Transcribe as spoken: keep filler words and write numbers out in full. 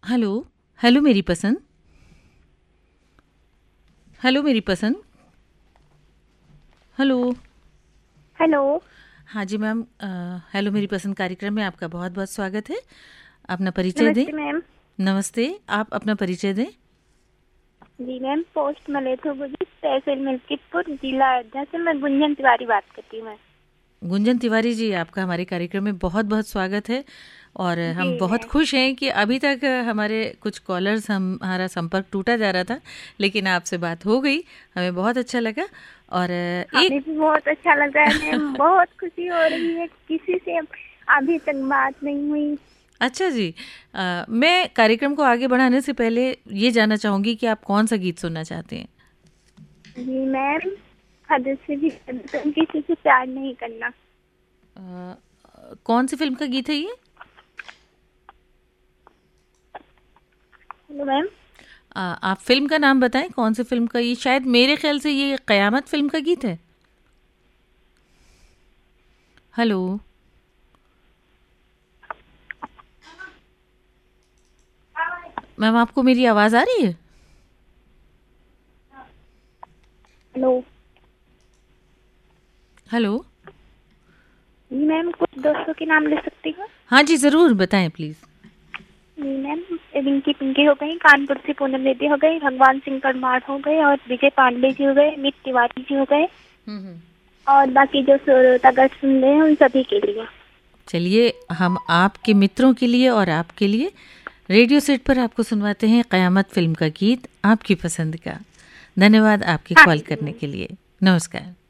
Hello. Hello मेरी पसंद। Hello मेरी पसंद। हेलो। हेलो। हाँ जी मैम, अ, हेलो मेरी पसंद कार्यक्रम में आपका बहुत बहुत स्वागत है। अपना परिचय दें। नमस्ते मैम। नमस्ते, आप अपना परिचय दें। जी मैम, पोस्ट मलेथोबुरी, तहसील मिल्कीपुर, जिला अयोध्या से मैं गुंजन तिवारी बात करती हूँ मैम। गुंजन तिवारी जी, आपका हमारे कार्यक्रम में बहुत बहुत स्वागत है। और जी हम बहुत मैम। खुश हैं कि अभी तक हमारे कुछ कॉलर्स हम हमारा संपर्क टूटा जा रहा था, लेकिन आपसे बात हो गई, हमें बहुत अच्छा लगा। और एक हमें भी बहुत अच्छा लग रहा है मैम, बहुत खुशी हो रही है। किसी से अभी तक बात नहीं हुई। अच्छा जी, अ, मैं कार्यक्रम को आगे बढ़ाने से पहले ये जानना चाहूँगी कि आप कौन सा गीत सुनना चाहते हैं। जी मैम, हद से भी तुम किसी से प्यार नहीं करना। अ, कौन सी फिल्म का गीत है ये। Hello ma'am. अ, आप फिल्म का नाम बताएं, कौन सी फिल्म का ये। शायद मेरे ख्याल से ये कयामत फिल्म का गीत है। हेलो। मैम, आपको मेरी आवाज़ आ रही है। हेलो। हेलो। जी मैम, कुछ दोस्तों के नाम ले सकती हूँ। हाँ जी, ज़रूर बताएं please. Ji ma'am, Rinki Pinky हो गई, कानपुर से पूनम बेदी हो गई, भगवान सिंह परमार हो गए, और विजय पांडे जी हो गए, अमित तिवारी जी हो गए, हम्म हम्म। और बाकी जो श्रोतागण सुन रहे हैं उन सभी के लिए। चलिए, हम आपके मित्रों के लिए और आपके लिए रेडियो सेट पर आपको सुनवाते हैं कयामत फिल्म का गीत, आपकी पसंद का। धन्यवाद आपके हाँ कॉल जी करने मैम। के लिए। नमस्कार।